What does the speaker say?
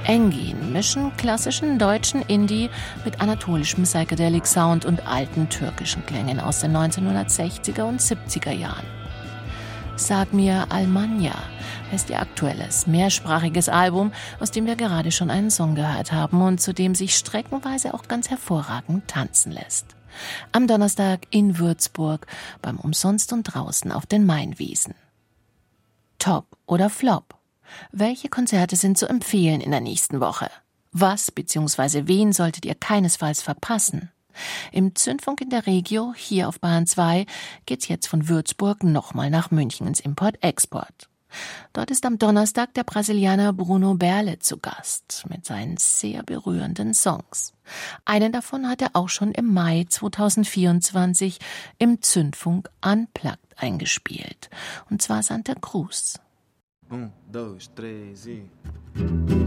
Engin mischen klassischen deutschen Indie mit anatolischem Psychedelic Sound und alten türkischen Klängen aus den 1960er und 70er Jahren. Sag mir Almanya heißt ihr aktuelles, mehrsprachiges Album, aus dem wir gerade schon einen Song gehört haben und zu dem sich streckenweise auch ganz hervorragend tanzen lässt. Am Donnerstag in Würzburg beim Umsonst und draußen auf den Mainwiesen. Top oder Flop? Welche Konzerte sind zu empfehlen in der nächsten Woche? Was bzw. wen solltet ihr keinesfalls verpassen? Im Zündfunk in der Regio, hier auf Bayern 2, geht's jetzt von Würzburg nochmal nach München ins Import-Export. Dort ist am Donnerstag der Brasilianer Bruno Berle zu Gast mit seinen sehr berührenden Songs. Einen davon hat er auch schon im Mai 2024 im Zündfunk Unplugged eingespielt, und zwar Santa Cruz. 1, 2, 3,